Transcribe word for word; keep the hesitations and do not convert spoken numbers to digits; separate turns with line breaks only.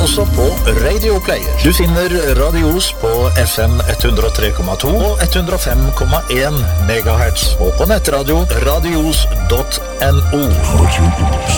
også på Radio Player. Du finner Radios på F M ett hundre og tre komma to og ett hundre og fem komma en megahertz, og på nettradio radios punktum no.